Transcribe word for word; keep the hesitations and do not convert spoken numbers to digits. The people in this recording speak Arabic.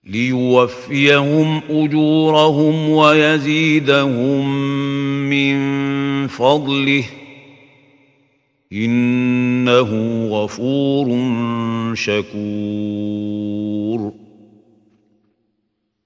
ليوفيهم أجورهم ويزيدهم من فضله إنه غفور شكور.